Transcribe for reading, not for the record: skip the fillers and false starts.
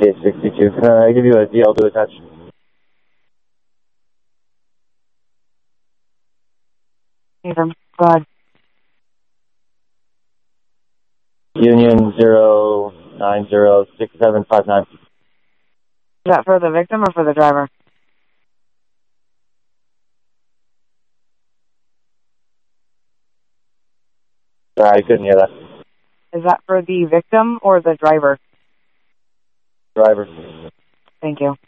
6862. I give you a DL to attach. Go ahead. Union 0906759. Is that for the victim or for the driver? Sorry, I couldn't hear that. Is that for the victim or the driver? Driver. Thank you.